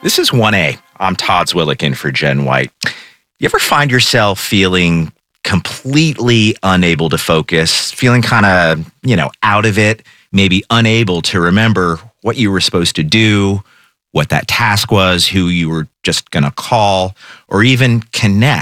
This is 1A. I'm Todd Zwillick for Jen White. You ever find yourself feeling completely unable to focus, feeling kind of, out of it, maybe unable to remember what you were supposed to do, what that task was, who you were just going to call, or even connect